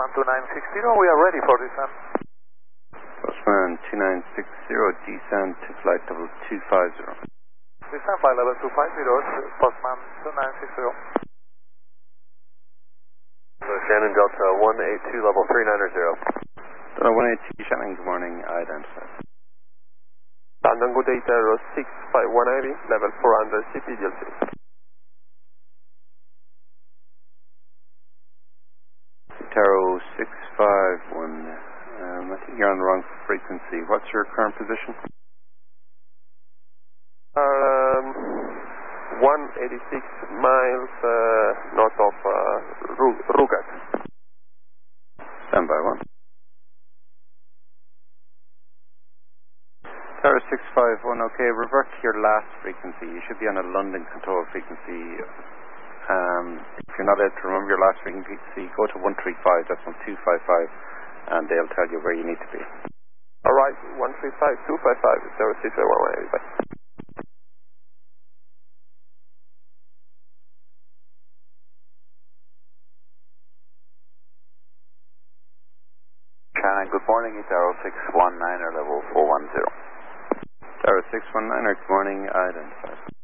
Postman 2960, we are ready for descent. Postman 2960, descent to flight level 250. Descent flight level 250, Postman 2960. Shannon Delta 182, level 390. Delta 182, Shannon, good morning, identified. Tango data 65180, level 400, CPDLC. Taro 651, I think you're on the wrong frequency. What's your current position? 186 miles north of Rugat. Stand by, one. Taro 651, okay, revert to your last frequency. You should be on a London control frequency. If you're not able to remember your last frequency, go to 135, that's 1255, and they'll tell you where you need to be. Alright, 135, 255, 061185. Shannon, good morning, Taro 619er, level 410. Taro 619er, good morning, identified.